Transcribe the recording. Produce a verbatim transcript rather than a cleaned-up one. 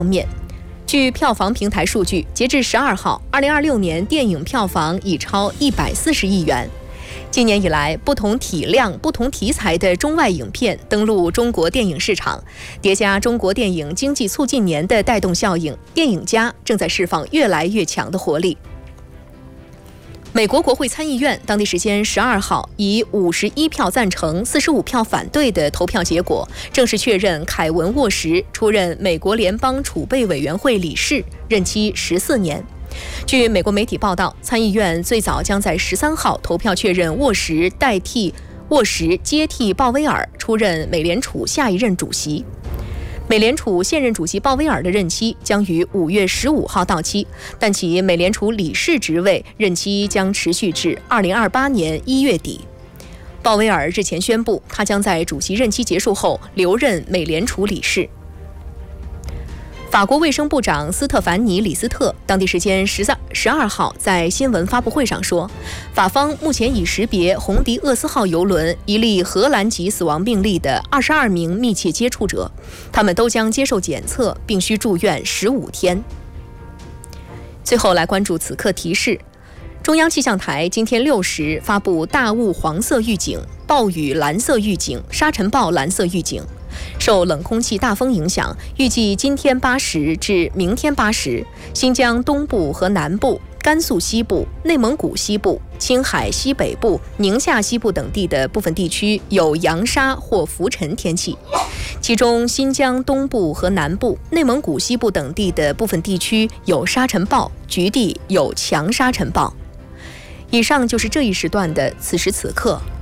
面。据票房平台数据，截至十二号，二零二六年电影票房已超一百四十亿元。今年以来，不同体量、不同题材的中外影片登陆中国电影市场，叠加中国电影经济促进年的带动效应，电影家正在释放越来越强的活力。美国国会参议院当地时间十二号以五十一票赞成、四十五票反对的投票结果，正式确认凯文·沃什出任美国联邦储备委员会理事，任期十四年。据美国媒体报道，参议院最早将在十三号投票确认沃什代替沃什接替鲍威尔出任美联储下一任主席。美联储现任主席鲍威尔的任期将于五月十五号到期，但其美联储理事职位任期将持续至二零二八年一月底。鲍威尔日前宣布，他将在主席任期结束后留任美联储理事。法国卫生部长斯特凡尼·李斯特当地时间十二号在新闻发布会上说，法方目前已识别红迪厄斯号邮轮一例荷兰籍死亡病例的二十二名密切接触者，他们都将接受检测，并需住院十五天。最后来关注此刻提示。中央气象台今天六时发布大雾黄色预警、暴雨蓝色预警、沙尘暴蓝色预警。受冷空气大风影响，预计今天八时至明天八时，新疆东部和南部、甘肃西部、内蒙古西部、青海西北部、宁夏西部等地的部分地区有扬沙或浮尘天气，其中新疆东部和南部、内蒙古西部等地的部分地区有沙尘暴，局地有强沙尘暴。以上就是这一时段的此时此刻。